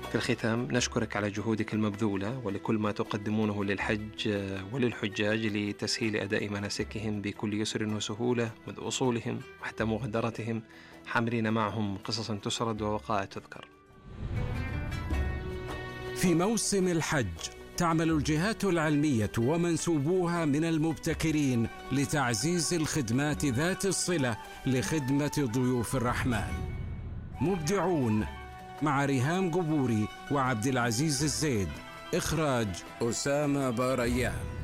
في الختام نشكرك على جهودك المبذولة ولكل ما تقدمونه للحج وللحجاج لتسهيل أداء مناسكهم بكل يسر وسهولة منذ وصولهم وحتى مغادرتهم، حاملين معهم قصصا تسرد ووقائع تذكر. في موسم الحج تعمل الجهات العلمية ومنسوبوها من المبتكرين لتعزيز الخدمات ذات الصلة لخدمة ضيوف الرحمن. مبدعون مع ريهام قبوري وعبد العزيز الزيد. إخراج أسامة باريان.